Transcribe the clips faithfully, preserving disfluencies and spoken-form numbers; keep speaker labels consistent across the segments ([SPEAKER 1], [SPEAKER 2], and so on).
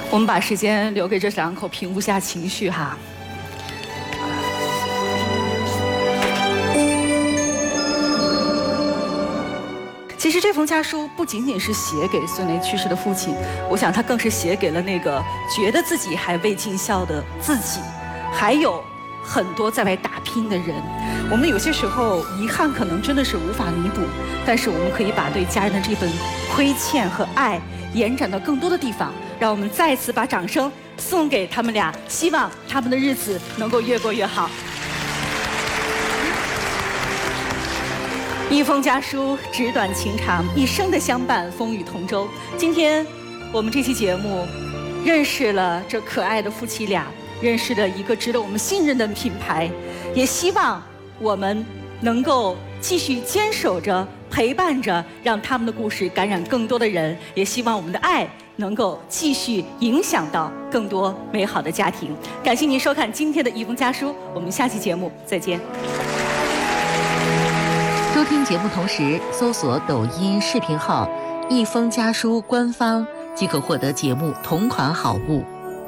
[SPEAKER 1] 我们把时间留给这两口，平复下情绪哈。其实这封家书不仅仅是写给孙雷去世的父亲，我想他更是写给了那个觉得自己还未尽孝的自己，还有很多在外打拼的人。我们有些时候遗憾可能真的是无法弥补，但是我们可以把对家人的这份亏欠和爱延展到更多的地方。让我们再次把掌声送给他们俩，希望他们的日子能够越过越好。一封家书，纸短情长，一生的相伴，风雨同舟。今天我们这期节目认识了这可爱的夫妻俩，认识了一个值得我们信任的品牌，也希望我们能够继续坚守着，陪伴着，让他们的故事感染更多的人，也希望我们的爱能够继续影响到更多美好的家庭。感谢您收看今天的一封家书，我们下期节目再见。
[SPEAKER 2] 收听节目同时搜索抖音视频号一封家书官方，即可获得节目同款好物。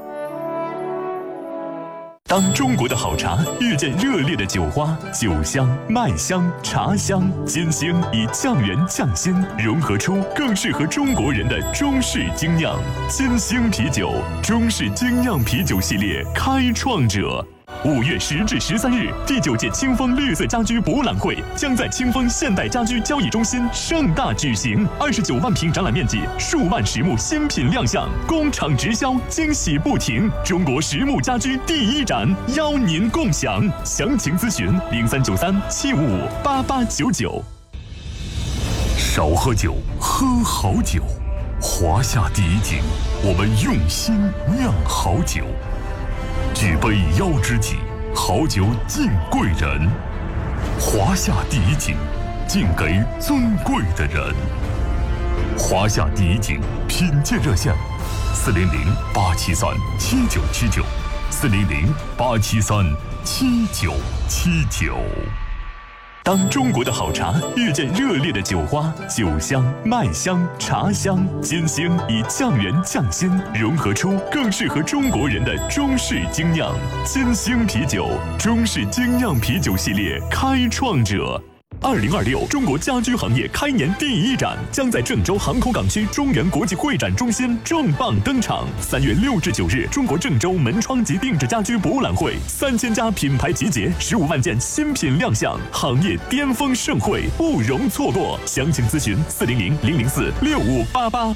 [SPEAKER 3] 当中国的好茶遇见热烈的酒花，酒香、麦香、茶香、金星以酱园匠心融合出更适合中国人的中式精酿。金星啤酒，中式精酿啤酒系列开创者。五月十至十三日，第九届清风绿色家居博览会将在清风现代家居交易中心盛大举行。二十九万平展览面积，数万实木新品亮相，工厂直销，惊喜不停。中国实木家居第一展，邀您共享。详情咨询零三九三七五五八八九九。少喝酒，喝好酒。华夏第一景，我们用心酿好酒。举杯邀知己，好酒敬贵人。华夏第一景，敬给尊贵的人。华夏第一景品鉴热线：四零零八七三七九七九，四零零八七三七九七九。当中国的好茶遇见热烈的酒花，酒香、麦香、茶香、金星以酱园匠心融合出更适合中国人的中式精酿。金星啤酒，中式精酿啤酒系列开创者。二零二六中国家居行业开年第一展将在郑州航空港区中原国际会展中心重磅登场。三月六至九日，中国郑州门窗及定制家居博览会，三千家品牌集结，十五万件新品亮相，行业巅峰盛会，不容错过。详情咨询四零零零零四六五八八。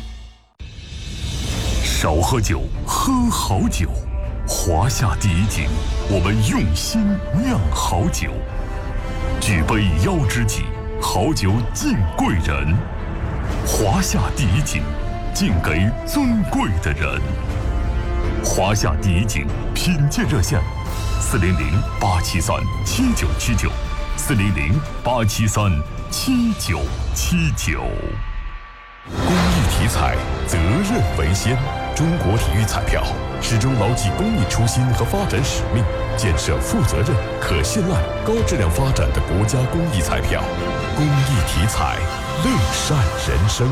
[SPEAKER 3] 少喝酒，喝好酒。华夏第一景，我们用心酿好酒。举杯邀知己，好酒敬贵人。华夏第一景，敬给尊贵的人。华夏第一景品鉴热线：四零零八七三七九七九，四零零八七三七九七九。公益体彩，责任为先。中国体育彩票始终牢记公益初心和发展使命，建设负责任、可信赖、高质量发展的国家公益彩票。公益体彩，乐善人生。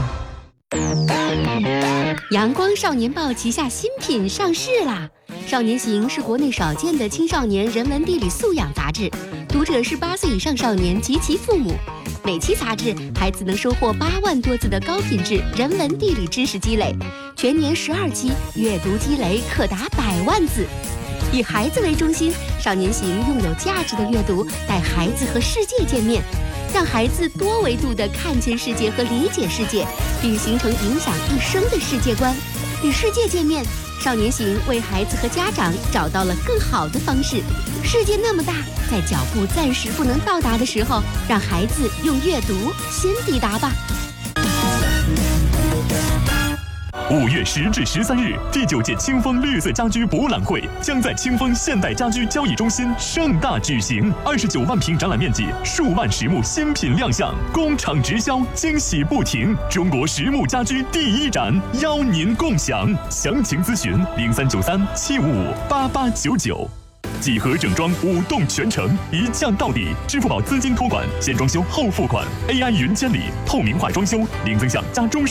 [SPEAKER 4] 阳光少年报旗下新品上市啦！少年行是国内少见的青少年人文地理素养杂志，读者是八岁以上少年及其父母。每期杂志，孩子能收获八万多字的高品质人文地理知识积累，全年十二期，阅读积累可达百万字。以孩子为中心，少年行用有价值的阅读带孩子和世界见面，让孩子多维度地看见世界和理解世界，并形成影响一生的世界观。与世界见面，少年行为孩子和家长找到了更好的方式。世界那么大，在脚步暂时不能到达的时候，让孩子用阅读先抵达吧。
[SPEAKER 3] 五月十至十三日，第九届清风绿色家居博览会将在清风现代家居交易中心盛大举行。二十九万平展览面积，数万实木新品亮相，工厂直销，惊喜不停。中国实木家居第一展，邀您共享。详情咨询零三九三七五五八八九九。几何整装五栋全程，一降到底。支付宝资金托管，先装修后付款。A I 云监理，透明化装修，零增项加中。